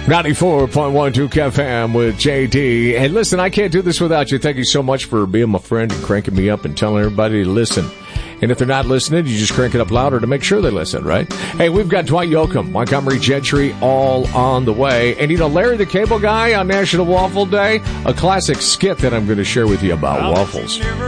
94.12 KFM with JD. And listen, I can't do this without you. Thank you so much for being my friend and cranking me up and telling everybody to listen. And if they're not listening, you just crank it up louder to make sure they listen, right? Hey, we've got Dwight Yoakam, Montgomery Gentry, all on the way. And, Larry the Cable Guy on National Waffle Day, a classic skit that I'm going to share with you about waffles.